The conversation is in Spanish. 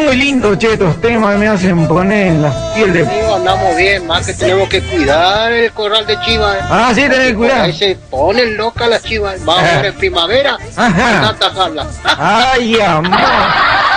muy lindo, che, estos temas me hacen poner la piel de... Amigo, andamos bien, más que tenemos que cuidar el corral de chivas. Ah, sí, tenés que cuidar. Ahí se ponen locas las chivas. Vamos a ver en primavera, anda a tajarlas. Ay, amor.